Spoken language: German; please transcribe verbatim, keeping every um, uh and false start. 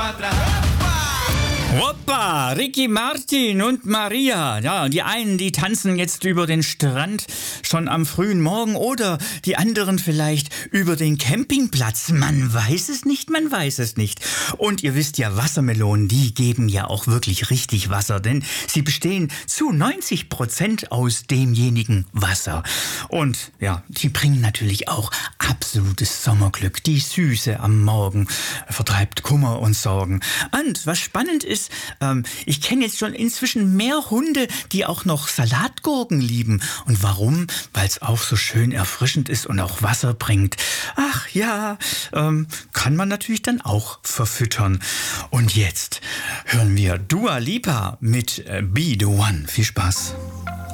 Hoppa, Ricky Martin und Maria. Ja, die einen, die tanzen jetzt über den Strand schon am frühen Morgen oder die anderen vielleicht über den Campingplatz. Man weiß es nicht, man weiß es nicht. Und ihr wisst ja, Wassermelonen, die geben ja auch wirklich richtig Wasser, denn sie bestehen zu neunzig Prozent aus demjenigen Wasser. Und ja, die bringen natürlich auch absolutes Sommerglück. Die Süße am Morgen vertreibt Kummer und Sorgen. Und was spannend ist, ähm, ich kenne jetzt schon inzwischen mehr Hunde, die auch noch Salatgurken lieben. Und warum? Weil es auch so schön erfrischend ist und auch Wasser bringt. Ach ja, ähm, kann man natürlich dann auch verfüttern. Und jetzt hören wir Dua Lipa mit äh, Be The One. Viel Spaß.